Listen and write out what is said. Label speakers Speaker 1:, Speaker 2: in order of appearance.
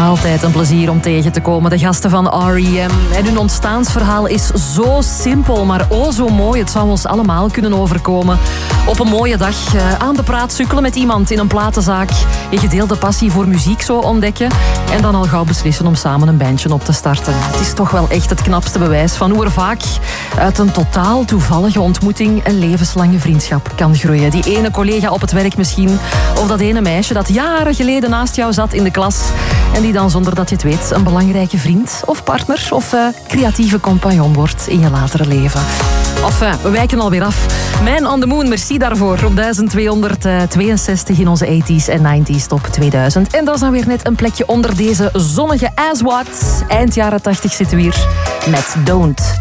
Speaker 1: Altijd een plezier om tegen te komen. De gasten van R.E.M. En hun ontstaansverhaal is zo simpel, maar zo mooi. Het zou ons allemaal kunnen overkomen. Op een mooie dag aan de praat sukkelen met iemand in een platenzaak. Je gedeelde passie voor muziek zo ontdekken. En dan al gauw beslissen om samen een bandje op te starten. Het is toch wel echt het knapste bewijs van hoe er vaak uit een totaal toevallige ontmoeting een levenslange vriendschap kan groeien. Die ene collega op het werk misschien. Of dat ene meisje dat jaren geleden naast jou zat in de klas. En die dan zonder dat je het weet een belangrijke vriend of partner of creatieve compagnon wordt in je latere leven. We wijken alweer af. Man on the Moon, merci daarvoor. Op 1262 in onze 80s en 90s top 2000. En dat is dan weer net een plekje onder deze zonnige Aswad. Eind jaren 80 zitten we hier met Don't